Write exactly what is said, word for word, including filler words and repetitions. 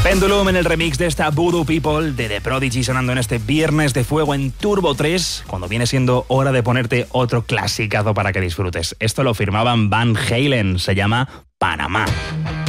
Pendulum en el remix de esta Voodoo People de The Prodigy sonando en este Viernes de Fuego en Turbo tres, cuando viene siendo hora de ponerte otro clasicazo para que disfrutes. Esto lo firmaban Van Halen, se llama Panamá.